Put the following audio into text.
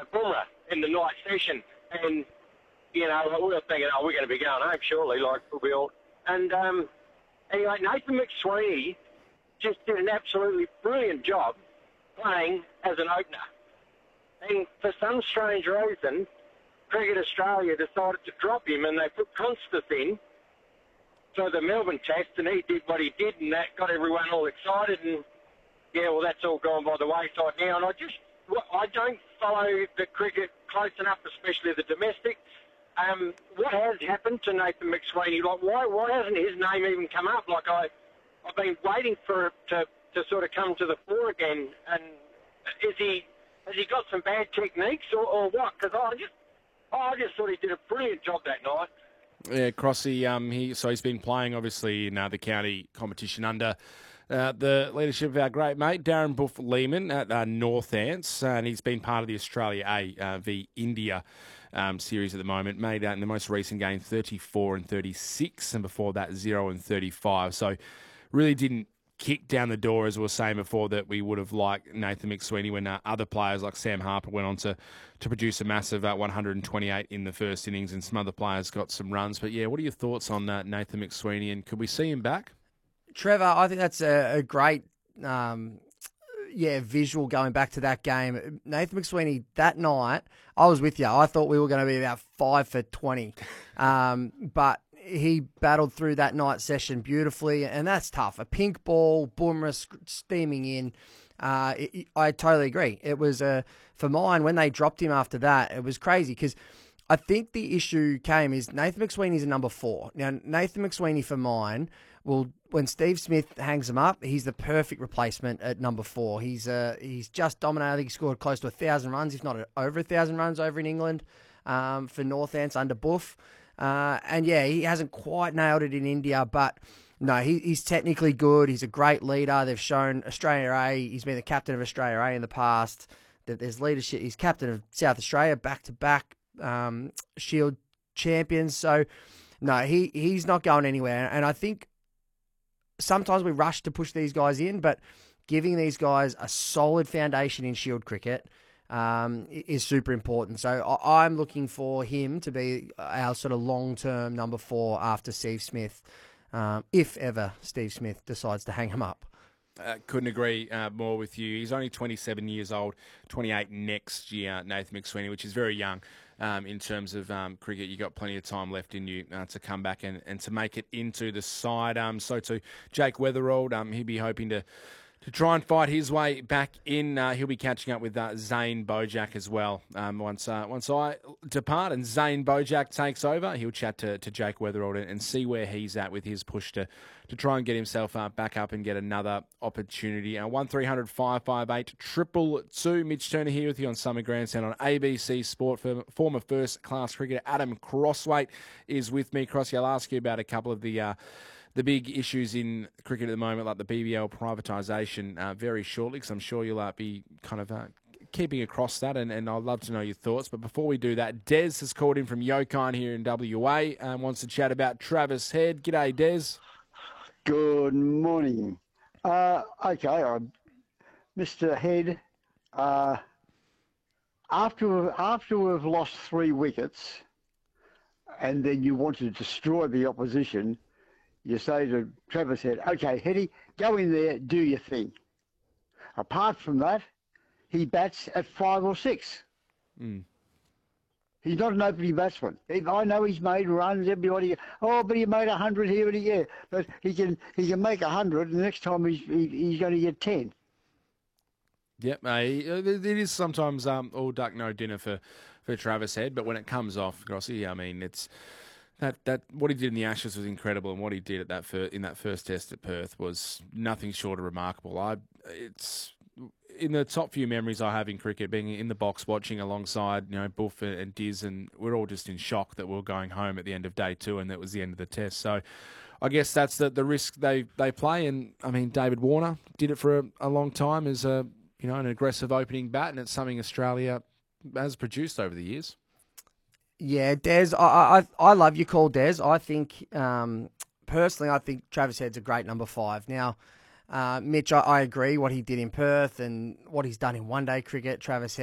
Boomerang in the night session. And, you know, we were thinking, oh, we're going to be going home, surely, like we all. And anyway, Nathan McSweeney just did an absolutely brilliant job playing as an opener. And for some strange reason, Cricket Australia decided to drop him, and they put Constance in for the Melbourne Test, and he did what he did, and that got everyone all excited. And yeah, well, that's all gone by the wayside now. And I don't follow the cricket close enough, especially the domestic. What has happened to Nathan McSweeney? Like, why hasn't his name even come up? Like, I've been waiting for it to sort of come to the fore again. And has he got some bad techniques or what? Because I just thought he did a brilliant job that night. Yeah, Crossy, he's been playing, obviously, in the county competition under the leadership of our great mate, Darren Buff Lehman at Northants, and he's been part of the Australia A v India series at the moment. Made out in the most recent game 34 and 36, and before that 0 and 35. So really didn't kick down the door, as we were saying before, that we would have liked Nathan McSweeney when other players like Sam Harper went on to produce a massive 128 in the first innings, and some other players got some runs. But yeah, what are your thoughts on Nathan McSweeney, and could we see him back? Trevor, I think that's a great visual going back to that game. Nathan McSweeney, that night, I was with you. I thought we were going to be about 5 for 20. But he battled through that night session beautifully, and that's tough. A pink ball, Boomerang steaming in. I totally agree. It was, for mine, when they dropped him after that, it was crazy because I think the issue is Nathan McSweeney's a number 4. Now, Nathan McSweeney, for mine, when Steve Smith hangs him up, he's the perfect replacement at number 4. He's just dominated. He scored close to 1,000 runs, if not over 1,000 runs over in England for Northants under Buff. And yeah, he hasn't quite nailed it in India, but no, he's technically good. He's a great leader. They've shown Australia A. He's been the captain of Australia A in the past. That there's leadership. He's captain of South Australia, back-to-back Shield champions. So no, he's not going anywhere. And I think sometimes we rush to push these guys in, but giving these guys a solid foundation in Shield cricket is super important. So I'm looking for him to be our sort of long-term number 4 after Steve Smith, if ever Steve Smith decides to hang him up. Couldn't agree more with you. He's only 27 years old, 28 next year, Nathan McSweeney, which is very young in terms of cricket. You've got plenty of time left in you to come back and to make it into the side. So too, Jake Weatherald, he'll be hoping to try and fight his way back in. He'll be catching up with Zane Bojack as well. Once I depart and Zane Bojack takes over, he'll chat to Jake Weatherald and see where he's at with his push to try and get himself back up and get another opportunity. 1300 558 222. Mitch Turner here with you on Summer Grandstand on ABC Sport. Former first-class cricketer Adam Crossweight is with me. Crossy, I'll ask you about a couple of the big issues in cricket at the moment, like the BBL privatisation, very shortly, because I'm sure you'll be kind of keeping across that, and I'd love to know your thoughts. But before we do that, Des has called in from Yokine here in WA and wants to chat about Travis Head. G'day, Des. Good morning. Okay, Mr. Head, after we've lost 3 wickets and then you want to destroy the opposition, you say to Travis Head, okay, Heady, go in there, do your thing. Apart from that, he bats at 5 or 6. Mm. He's not an opening batsman. I know he's made runs, everybody, but he made 100 here and yeah. But he can make 100, and the next time he's going to get 10. Yep, it is sometimes all duck, no dinner for Travis Head, but when it comes off, Grossi, I mean, it's... That what he did in the Ashes was incredible, and what he did at in that first test at Perth was nothing short of remarkable. It's in the top few memories I have in cricket, being in the box watching alongside Buff and Diz, and we're all just in shock that we're going home at the end of day 2, and that was the end of the test. So I guess that's the risk they play, and I mean David Warner did it for a long time as an aggressive opening bat, and it's something Australia has produced over the years. Yeah, Des, I love your call, Des. I think, personally, I think Travis Head's a great number 5. Now, Mitch, I agree what he did in Perth and what he's done in one-day cricket. Travis Head